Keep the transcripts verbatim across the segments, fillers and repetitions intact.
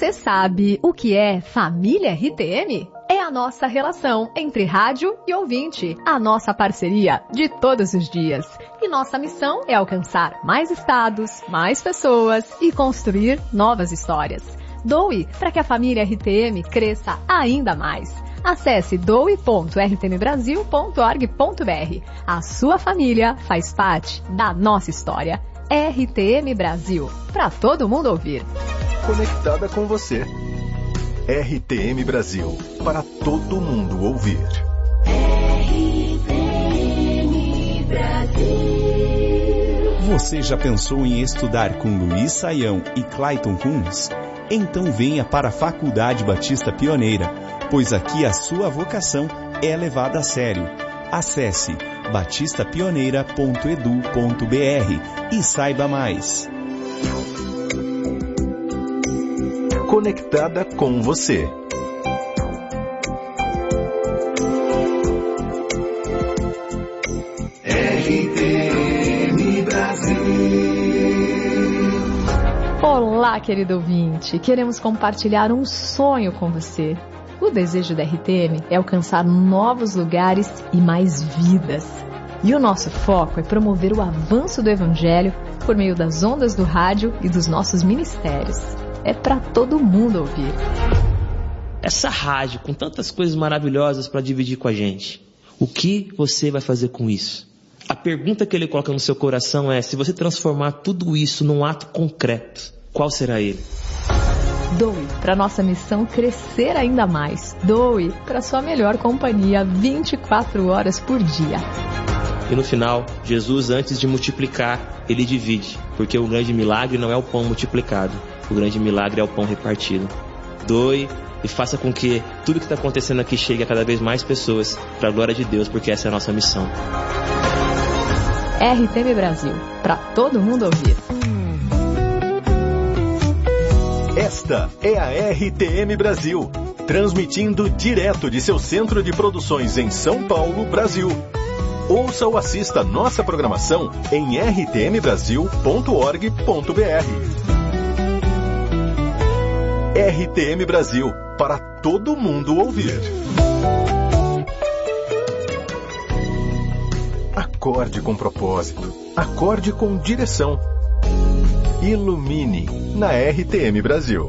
Você sabe o que é Família R T M? É a nossa relação entre rádio e ouvinte, a nossa parceria de todos os dias. E nossa missão é alcançar mais estados, mais pessoas e construir novas histórias. Doe para que a família R T M cresça ainda mais. Acesse doe ponto r t m brasil ponto org ponto b r. A sua família faz parte da nossa história. R T M Brasil, para todo mundo ouvir. Conectada com você. R T M Brasil, para todo mundo ouvir. R T M Brasil. Você já pensou em estudar com Luiz Saião e Clayton Kunz? Então venha para a Faculdade Batista Pioneira, pois aqui a sua vocação é levada a sério. Acesse batista pioneira ponto e d u ponto b r e saiba mais. Conectada com você. R T M Brasil. Olá, querido ouvinte. Queremos compartilhar um sonho com você. O desejo da R T M é alcançar novos lugares e mais vidas. E o nosso foco é promover o avanço do Evangelho por meio das ondas do rádio e dos nossos ministérios. É para todo mundo ouvir. Essa rádio com tantas coisas maravilhosas para dividir com a gente, o que você vai fazer com isso? A pergunta que ele coloca no seu coração é: se você transformar tudo isso num ato concreto, qual será ele? Doe para nossa missão crescer ainda mais. Doe para sua melhor companhia vinte e quatro horas por dia. E no final, Jesus, antes de multiplicar, ele divide, porque o grande milagre não é o pão multiplicado, o grande milagre é o pão repartido. Doe e faça com que tudo que está acontecendo aqui chegue a cada vez mais pessoas, para a glória de Deus, porque essa é a nossa missão. R T M Brasil, para todo mundo ouvir. Esta é a R T M Brasil, transmitindo direto de seu centro de produções em São Paulo, Brasil. Ouça ou assista nossa programação em r t m brasil ponto org ponto b r. R T M Brasil, para todo mundo ouvir. Acorde com propósito, acorde com direção. Ilumine na R T M Brasil.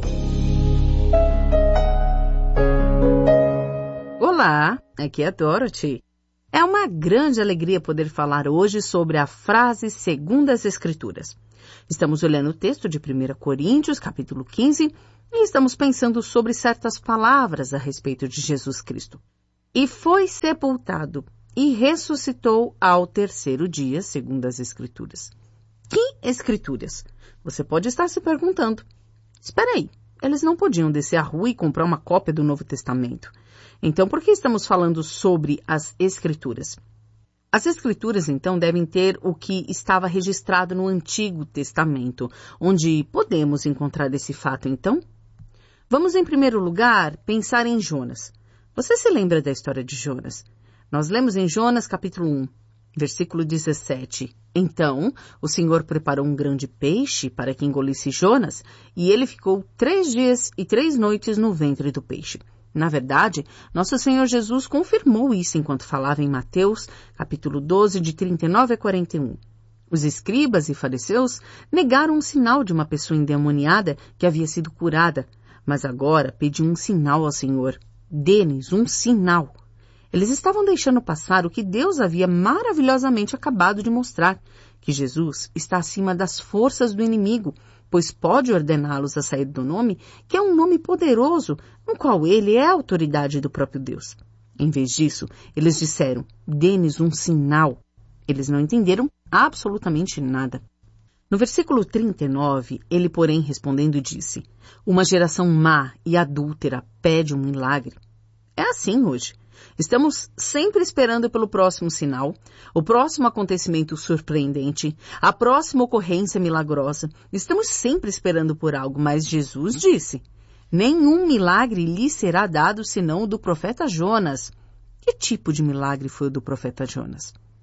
Olá, aqui é a Dorothy. É uma grande alegria poder falar hoje sobre a frase segundo as Escrituras. Estamos olhando o texto de primeira Coríntios, capítulo quinze, e estamos pensando sobre certas palavras a respeito de Jesus Cristo. E foi sepultado e ressuscitou ao terceiro dia, segundo as Escrituras. Que Escrituras? Você pode estar se perguntando. Espera aí, eles não podiam descer à rua e comprar uma cópia do Novo Testamento. Então, por que estamos falando sobre as Escrituras? As Escrituras, então, devem ter o que estava registrado no Antigo Testamento, onde podemos encontrar esse fato, então? Vamos, em primeiro lugar, pensar em Jonas. Você se lembra da história de Jonas? Nós lemos em Jonas, capítulo um, versículo dezessete. Então, o Senhor preparou um grande peixe para que engolisse Jonas, e ele ficou três dias e três noites no ventre do peixe. Na verdade, nosso Senhor Jesus confirmou isso enquanto falava em Mateus, capítulo doze, de trinta e nove a quarenta e um. Os escribas e fariseus negaram um sinal de uma pessoa endemoniada que havia sido curada, mas agora pediam um sinal ao Senhor. Dê-nos um sinal. Eles estavam deixando passar o que Deus havia maravilhosamente acabado de mostrar, que Jesus está acima das forças do inimigo, pois pode ordená-los a sair do nome, que é um nome poderoso, no qual ele é a autoridade do próprio Deus. Em vez disso, eles disseram: dê-nos um sinal. Eles não entenderam absolutamente nada. No versículo trinta e nove, ele, porém, respondendo, disse: uma geração má e adúltera pede um milagre. É assim hoje. Estamos sempre esperando pelo próximo sinal, o próximo acontecimento surpreendente, a próxima ocorrência milagrosa. Estamos sempre esperando por algo, mas Jesus disse: nenhum milagre lhe será dado senão o do profeta Jonas. Que tipo de milagre foi o do profeta Jonas?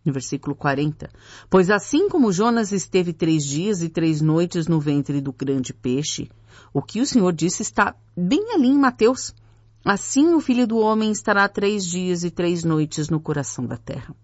No versículo quarenta, pois assim como Jonas esteve três dias e três noites no ventre do grande peixe, o que o Senhor disse está bem ali em Mateus. Assim o Filho do Homem estará três dias e três noites no coração da terra.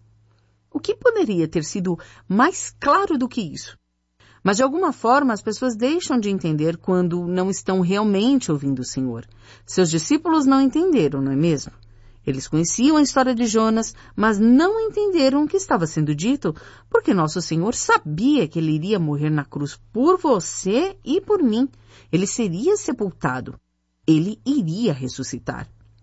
O que poderia ter sido mais claro do que isso? Mas de alguma forma as pessoas deixam de entender quando não estão realmente ouvindo o Senhor. Seus discípulos não entenderam, não é mesmo? Eles conheciam a história de Jonas, mas não entenderam o que estava sendo dito, porque nosso Senhor sabia que ele iria morrer na cruz por você e por mim. Ele seria sepultado. Ele iria ressuscitar.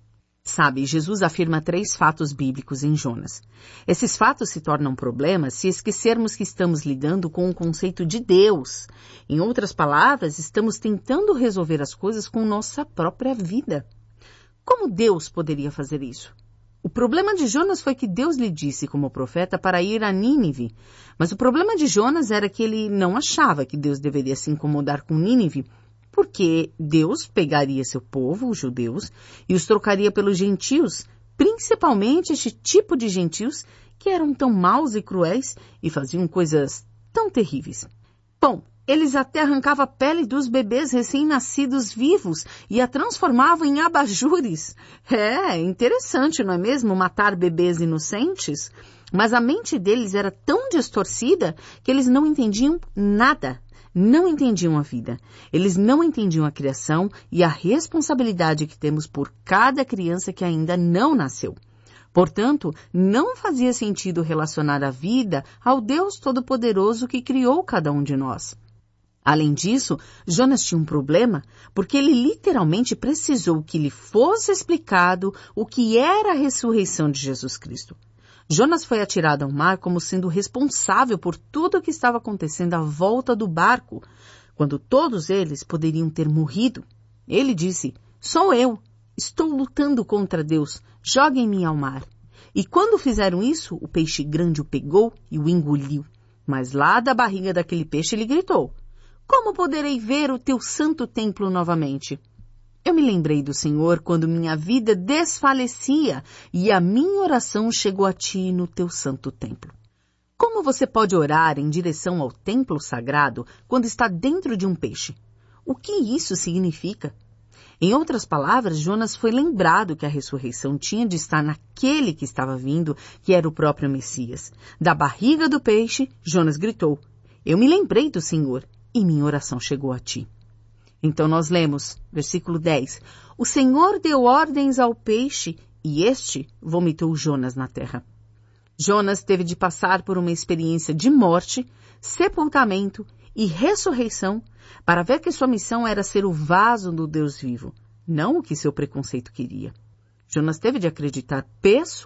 Sabe, Jesus afirma três fatos bíblicos em Jonas. Esses fatos se tornam problemas se esquecermos que estamos lidando com o conceito de Deus. Em outras palavras, estamos tentando resolver as coisas com nossa própria vida. Como Deus poderia fazer isso? O problema de Jonas foi que Deus lhe disse como profeta para ir a Nínive. Mas o problema de Jonas era que ele não achava que Deus deveria se incomodar com Nínive, porque Deus pegaria seu povo, os judeus, e os trocaria pelos gentios, principalmente este tipo de gentios que eram tão maus e cruéis e faziam coisas tão terríveis. Bom, eles até arrancavam a pele dos bebês recém-nascidos vivos e a transformavam em abajures. É interessante, não é mesmo, matar bebês inocentes? Mas a mente deles era tão distorcida que eles não entendiam nada. Não entendiam a vida. Eles não entendiam a criação e a responsabilidade que temos por cada criança que ainda não nasceu. Portanto, não fazia sentido relacionar a vida ao Deus Todo-Poderoso que criou cada um de nós. Além disso, Jonas tinha um problema porque ele literalmente precisou que lhe fosse explicado o que era a ressurreição de Jesus Cristo. Jonas foi atirado ao mar como sendo responsável por tudo o que estava acontecendo à volta do barco, quando todos eles poderiam ter morrido. Ele disse, sou eu, estou lutando contra Deus, joguem-me ao mar. E quando fizeram isso, o peixe grande o pegou e o engoliu. Mas lá da barriga daquele peixe ele gritou, como poderei ver o teu santo templo novamente? Eu me lembrei do Senhor quando minha vida desfalecia e a minha oração chegou a ti no teu santo templo. Como você pode orar em direção ao templo sagrado quando está dentro de um peixe? O que isso significa? Em outras palavras, Jonas foi lembrado que a ressurreição tinha de estar naquele que estava vindo, que era o próprio Messias. Da barriga do peixe, Jonas gritou, eu me lembrei do Senhor e minha oração chegou a ti. Então nós lemos, versículo dez, o Senhor deu ordens ao peixe e este vomitou Jonas na terra. Jonas teve de passar por uma experiência de morte, sepultamento e ressurreição para ver que sua missão era ser o vaso do Deus vivo, não o que seu preconceito queria. Jonas teve de acreditar pessoalmente